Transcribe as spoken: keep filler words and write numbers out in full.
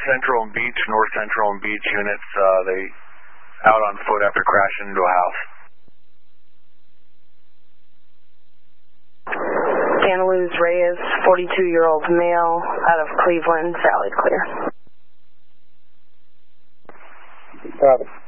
Central and Beach, North Central and Beach units, uh, they out on foot after crashing into a house. Santa Luz Reyes, forty-two-year-old male, out of Cleveland, Valley Clear. Got it.